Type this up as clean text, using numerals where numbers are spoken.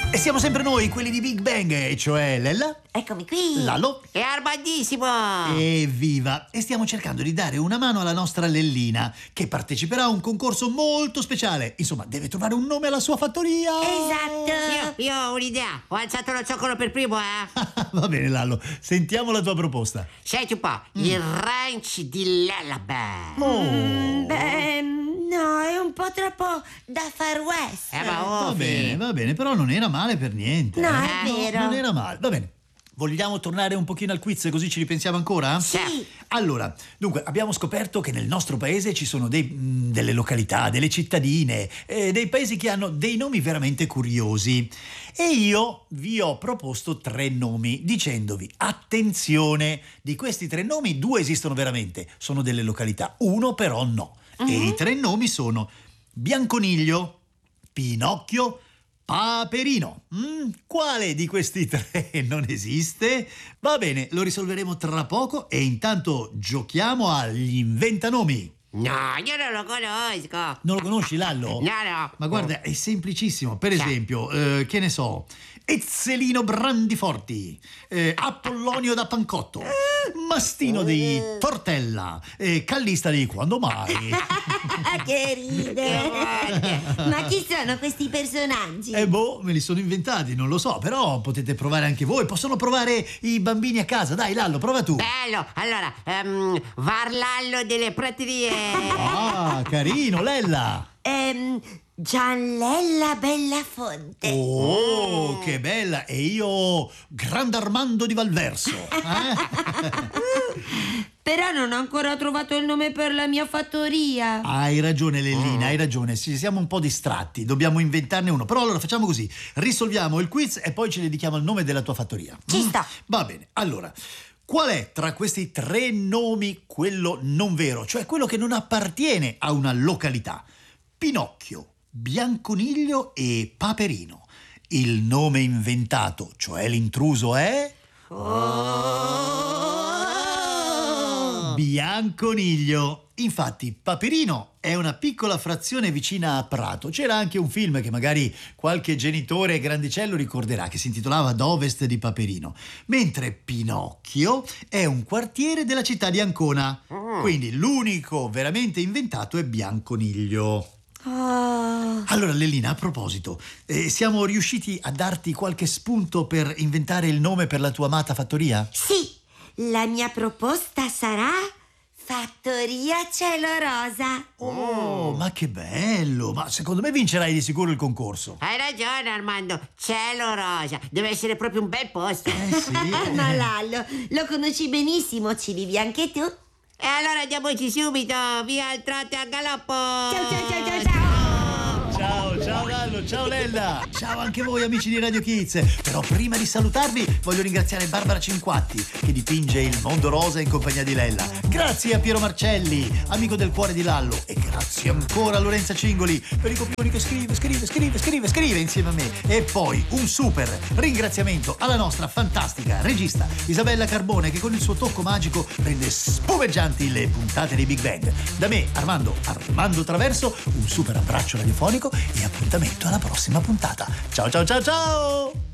E siamo sempre noi, quelli di Big Bang, e cioè Lella, Eccomi qui. Lallo È Armandissimo! Evviva! E stiamo cercando di dare una mano alla nostra Lellina, che parteciperà a un concorso molto speciale. Insomma, deve trovare un nome alla sua fattoria. Esatto. Io ho un'idea, ho alzato lo zoccolo per primo, Va bene, Lallo, sentiamo la tua proposta. Senti un po', il ranch di Lullaby. Beh, no, è un po' troppo da Far West. Ma Va bene, però non era male per niente. No, è vero. Non era male. Va bene. Vogliamo tornare un pochino al quiz così ci ripensiamo ancora? Sì. Allora, dunque, abbiamo scoperto che nel nostro paese ci sono delle località, delle cittadine, dei paesi che hanno dei nomi veramente curiosi. E io vi ho proposto 3 nomi, dicendovi, attenzione, di questi 3 nomi 2 esistono veramente, sono delle località, 1 però no. E i 3 nomi sono Bianconiglio, Pinocchio, Paperino. Quale di questi 3 non esiste? Va bene, lo risolveremo tra poco e intanto giochiamo agli inventanomi. No, io non lo conosco. Non lo conosci, Lallo? No. Ma guarda, è semplicissimo. Per esempio, che ne so, Ezzelino Brandiforti, Apollonio da Pancotto, Mastino di Tortella, Callista di Quando Mai. Che ride. Ma chi sono questi personaggi? Me li sono inventati, non lo so, però potete provare anche voi, possono provare i bambini a casa. Dai, Lallo, prova tu. Bello, allora, Varlallo delle praterie. Ah, carino, Lella. Gianlella Bellafonte. Oh, che bella. E io, Grand'Armando di Valverso. Però non ho ancora trovato il nome per la mia fattoria. Hai ragione, Lellina, hai ragione. Ci siamo un po' distratti, dobbiamo inventarne uno. Però allora facciamo così, risolviamo il quiz e poi ci dedichiamo al nome della tua fattoria. Ci sta. Va bene, allora, qual è tra questi 3 nomi quello non vero? Cioè quello che non appartiene a una località? Pinocchio, Bianconiglio e Paperino. Il nome inventato, cioè l'intruso, è... Bianconiglio. Infatti, Paperino è una piccola frazione vicina a Prato. C'era anche un film che magari qualche genitore grandicello ricorderà, che si intitolava Ad ovest di Paperino. Mentre Pinocchio è un quartiere della città di Ancona. Quindi l'unico veramente inventato è Bianconiglio. Allora, Lellina, a proposito, siamo riusciti a darti qualche spunto per inventare il nome per la tua amata fattoria? Sì, la mia proposta sarà Fattoria Cielo Rosa. Oh, ma che bello! Ma secondo me vincerai di sicuro il concorso. Hai ragione, Armando, cielo rosa, deve essere proprio un bel posto. Sì. Ma Lallo, lo conosci benissimo, ci vivi anche tu? E allora andiamoci subito, via il trote a galoppo. Ciao. Ciao Lallo, ciao Lella, ciao anche voi amici di Radio Kids. Però prima di salutarvi voglio ringraziare Barbara Cinquatti che dipinge il mondo rosa in compagnia di Lella. Grazie a Piero Marcelli, amico del cuore di Lallo, e grazie ancora a Lorenza Cingoli per i copioni che scrive insieme a me. E poi un super ringraziamento alla nostra fantastica regista Isabella Carbone, che con il suo tocco magico rende spumeggianti le puntate di Big Bang. Da me, Armando Traverso, un super abbraccio radiofonico e appuntamento alla prossima puntata. Ciao!